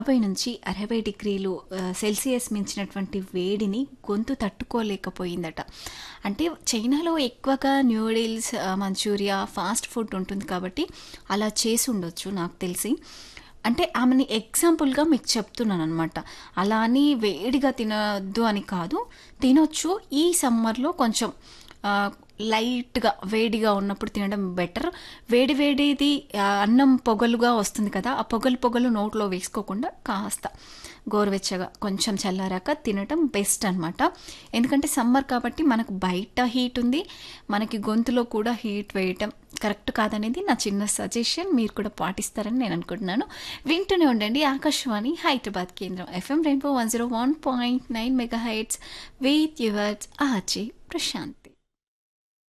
50 నుంచి 60 డిగ్రీలు సెల్సియస్ మించినటువంటి వేడిని గొంతు తట్టుకోలేకపోయిందట. అంటే చైనాలో ఎక్కువగా న్యూడిల్స్, మంచూరియా, ఫాస్ట్ ఫుడ్ ఉంటుంది కాబట్టి అలా చేసుండొచ్చు నాకు తెలిసి. అంటే ఆమెని ఎగ్జాంపుల్‌గా మీకు చెప్తున్నాననమాట. అలా అని వేడిగా తినొద్దు అని కాదు. తినొచ్చు. ఈ సమ్మర్‌లో కొంచెం ఆహ్, లైట్‌గా వేడిగా ఉన్నప్పుడు తినడం బెటర్. వేడి వేడిది అన్నం పొగలుగా వస్తుంది కదా! ఆ పొగలు పొగలు నోట్లో వేసుకోకుండా కాస్త గోరువెచ్చగా కొంచెం చల్లారాక తినటం బెస్ట్ అనమాట. ఎందుకంటే సమ్మర్ కాబట్టి మనకు బయట హీట్ ఉంది. మనకి గొంతులో కూడా హీట్ వేయటం కరెక్ట్ కాదనేది నా చిన్న సజెషన్. మీరు కూడా పాటిస్తారని నేను అనుకుంటున్నాను. వింటూనే ఉండండి ఆకాశవాణి హైదరాబాద్ కేంద్రం FM rainbow 101.9 megahertz with yours RJ Prashanti.